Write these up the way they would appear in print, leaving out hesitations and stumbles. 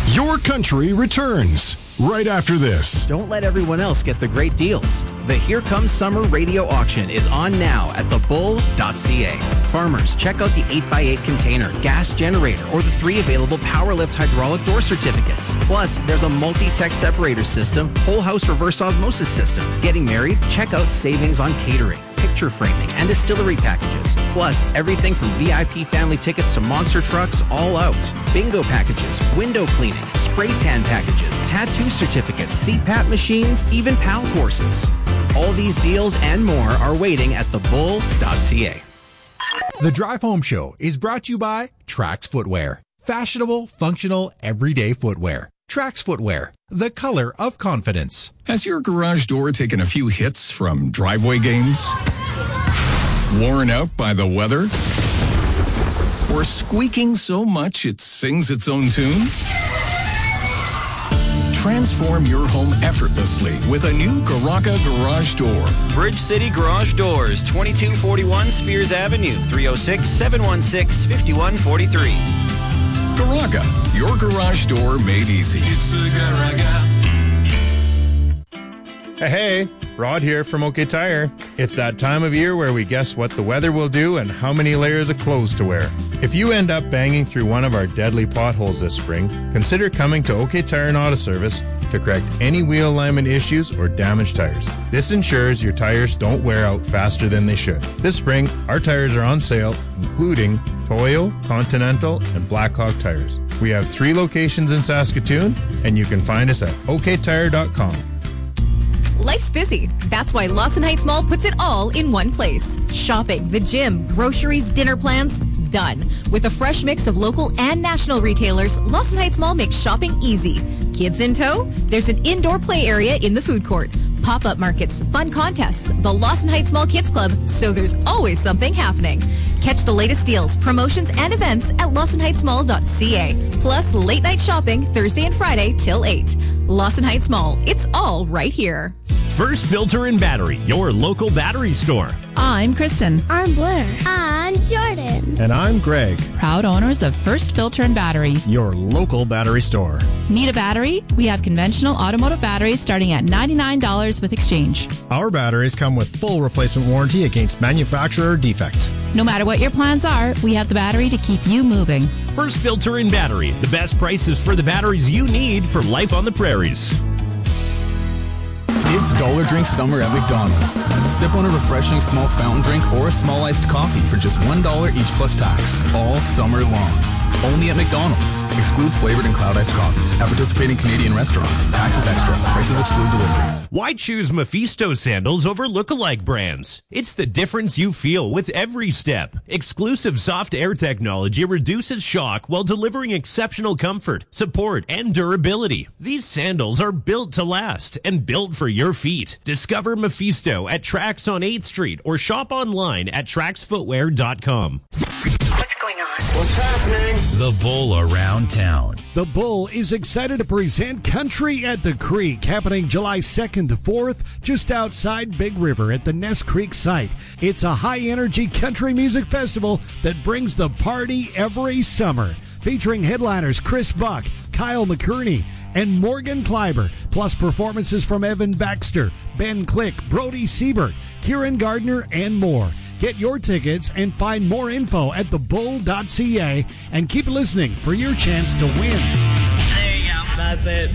Your Country returns right after this. Don't let everyone else get the great deals. The Here Comes Summer radio auction is on now at thebull.ca. Farmers, check out the 8x8 container, gas generator, or the 3 available PowerLift hydraulic door certificates. Plus, there's a multi-tech separator system, whole house reverse osmosis system. Getting married? Check out savings on catering, picture framing, and distillery packages. Plus, everything from VIP family tickets to monster trucks, all out. Bingo packages, window cleaning, spray tan packages, tattoo certificates, CPAP machines, even PAL courses. All these deals and more are waiting at thebull.ca. The Drive Home Show is brought to you by Trax Footwear. Fashionable, functional, everyday footwear. Trax Footwear, the color of confidence. Has your garage door taken a few hits from driveway games? Worn out by the weather? Or squeaking so much it sings its own tune? Transform your home effortlessly with a new Garaga garage door. Bridge City Garage Doors, 2241 Spears Avenue, 306-716-5143. Garaga, your garage door made easy. It's a Garaga. Hey, Rod here from OK Tire. It's that time of year where we guess what the weather will do and how many layers of clothes to wear. If you end up banging through one of our deadly potholes this spring, consider coming to OK Tire and Auto Service to correct any wheel alignment issues or damaged tires. This ensures your tires don't wear out faster than they should. This spring, our tires are on sale, including Toyo, Continental, and Blackhawk tires. We have 3 locations in Saskatoon, and you can find us at oktire.com. Life's busy. That's why Lawson Heights Mall puts it all in one place. Shopping, the gym, groceries, dinner plans, done. With a fresh mix of local and national retailers, Lawson Heights Mall makes shopping easy. Kids in tow? There's an indoor play area in the food court. Pop-up markets, fun contests, the Lawson Heights Mall Kids Club, so there's always something happening. Catch the latest deals, promotions, and events at lawsonheightsmall.ca. Plus, late night shopping Thursday and Friday till 8. Lawson Heights Mall. It's all right here. First Filter and Battery, your local battery store. I'm Kristen. I'm Blair. I'm Jordan. And I'm Greg. Proud owners of First Filter and Battery, your local battery store. Need a battery? We have conventional automotive batteries starting at $99 with exchange. Our batteries come with full replacement warranty against manufacturer defect. No matter what your plans are, we have the battery to keep you moving. First Filter and Battery, the best prices for the batteries you need for life on the prairies. It's Dollar Drink Summer at McDonald's. Sip on a refreshing small fountain drink or a small iced coffee for just $1 each plus tax, all summer long. Only at McDonald's. Excludes flavored and cloud iced coffees. At participating Canadian restaurants. Taxes extra. Prices exclude delivery. Why choose Mephisto sandals over lookalike brands? It's the difference you feel with every step. Exclusive soft air technology reduces shock while delivering exceptional comfort, support, and durability. These sandals are built to last and built for your feet. Discover Mephisto at Trax on 8th Street or shop online at traxfootwear.com. What's going on? What's happening? The Bull around town. The Bull is excited to present Country at the Creek, happening July 2nd to 4th, just outside Big River at the Ness Creek site. It's a high-energy country music festival that brings the party every summer, featuring headliners Chris Buck, Kyle McCurney, and Morgan Kleiber, plus performances from Evan Baxter, Ben Click, Brody Siebert, Kieran Gardner, and more. Get your tickets and find more info at thebull.ca and keep listening for your chance to win. There you go. That's it.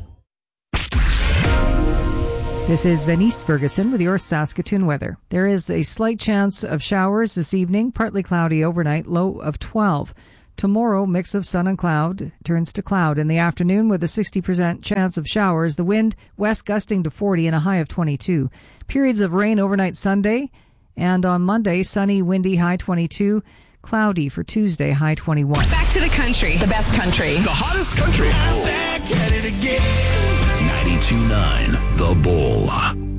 This is Venice Ferguson with your Saskatoon weather. There is a slight chance of showers this evening, partly cloudy overnight, low of 12. Tomorrow, mix of sun and cloud turns to cloud in the afternoon with a 60% chance of showers. The wind west gusting to 40 and a high of 22. Periods of rain overnight Sunday. And on Monday, sunny, windy, high 22. Cloudy for Tuesday, high 21. Back to the country. The best country. The hottest country. I'm back at it again. 92.9 The Bull.